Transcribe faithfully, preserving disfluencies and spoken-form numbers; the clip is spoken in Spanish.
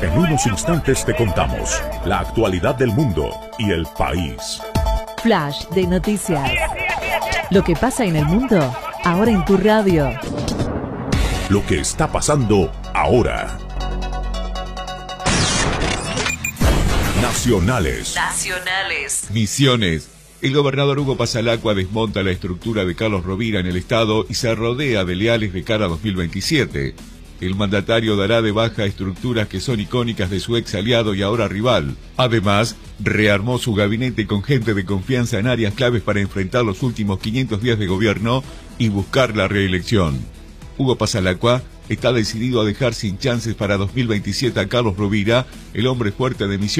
En unos instantes te contamos la actualidad del mundo y el país. Flash de noticias. Lo que pasa en el mundo, ahora en tu radio. Lo que está pasando ahora. Nacionales. Nacionales. Misiones. El gobernador Hugo Pasalacqua desmonta la estructura de Carlos Rovira en el Estado y se rodea de leales de cara a dos mil veintisiete. El mandatario dará de baja estructuras que son icónicas de su ex aliado y ahora rival. Además, rearmó su gabinete con gente de confianza en áreas claves para enfrentar los últimos quinientos días de gobierno y buscar la reelección. Hugo Pasalacqua está decidido a dejar sin chances para dos mil veintisiete a Carlos Rovira, el hombre fuerte de Misiones.